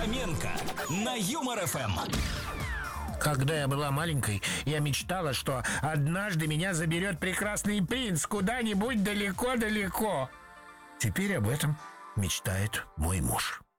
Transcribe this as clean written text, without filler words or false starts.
Фоменко на Юмор ФМ. Когда я была маленькой, я мечтала, что однажды меня заберет прекрасный принц куда-нибудь далеко-далеко. Теперь об этом мечтает мой муж.